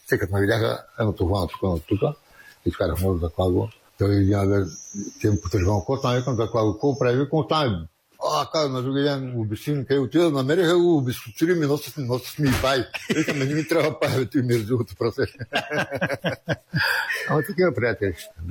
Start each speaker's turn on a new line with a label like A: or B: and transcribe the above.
A: Те като ме видяха едното хвана тук, изкарахме от Заклаго. Той видя, те му потържвам кота, викам Заклаго, какво прави? Викам, остане. Каза на други ден, обясни, къде отида, намериха го, обезпочили ми, носят ми и пай. Викам, не ми трябва пай, той ми е разилото просе. Ама такива приятели.